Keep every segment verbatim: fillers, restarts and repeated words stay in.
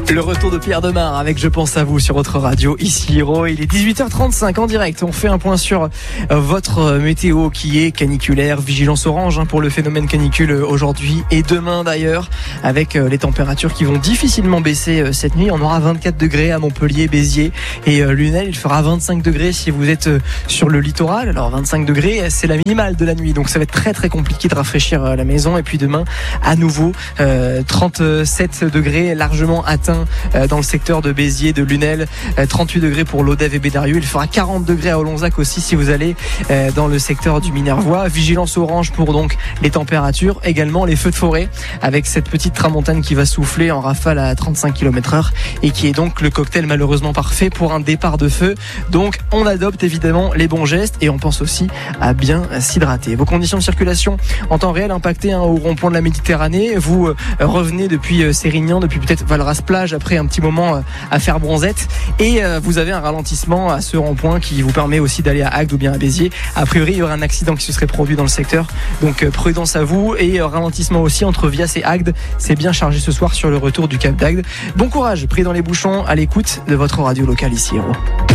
Le retour de Pierre Demar avec Je pense à vous sur votre radio, ici Héros. Il est dix-huit heures trente-cinq en direct. On fait un point sur votre météo qui est caniculaire, vigilance orange pour le phénomène canicule aujourd'hui et demain d'ailleurs, avec les températures qui vont difficilement baisser cette nuit. On aura vingt-quatre degrés à Montpellier, Béziers et Lunel. Il fera vingt-cinq degrés si vous êtes sur le littoral. Alors vingt-cinq degrés, c'est la minimale de la nuit, donc ça va être très très compliqué de rafraîchir la maison. Et puis demain, à nouveau, euh, trente-sept degrés largement atteints dans le secteur de Béziers, de Lunel, trente-huit degrés pour Lodève et Bédarieux. Il fera quarante degrés à Olonzac aussi si vous allez dans le secteur du Minervois. Vigilance orange pour donc les températures, également les feux de forêt avec cette petite tramontane qui va souffler en rafale à trente-cinq kilomètres heure et qui est donc le cocktail malheureusement parfait pour un départ de feu. Donc on adopte évidemment les bons gestes et on pense aussi à bien s'hydrater. Vos conditions de circulation en temps réel impactées hein, au rond-point de la Méditerranée. Vous euh, revenez depuis euh, Sérignan, depuis peut-être Valras-Plage après un petit moment à faire bronzette et vous avez un ralentissement à ce rond-point qui vous permet aussi d'aller à Agde ou bien à Béziers. A priori, il y aura un accident qui se serait produit dans le secteur, donc prudence à vous et ralentissement aussi entre Vias et Agde. C'est bien chargé ce soir sur le retour du Cap d'Agde. Bon courage, pris dans les bouchons, à l'écoute de votre radio locale ici Héros.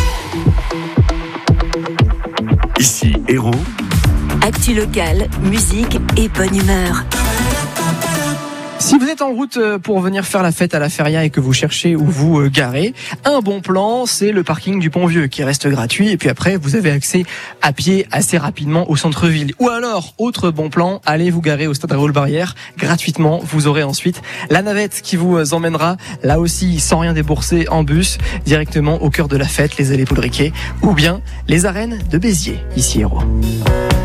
Ici Héros. Actu locale, musique et bonne humeur. Si vous êtes en route pour venir faire la fête à la Feria et que vous cherchez où vous garer, un bon plan, c'est le parking du Pont-Vieux qui reste gratuit et puis après vous avez accès à pied assez rapidement au centre-ville. Ou alors, autre bon plan, allez vous garer au stade Raoul-Barrière gratuitement. Vous aurez ensuite la navette qui vous emmènera là aussi sans rien débourser en bus directement au cœur de la fête, les allées Poudriquet ou bien les arènes de Béziers, ici Héros.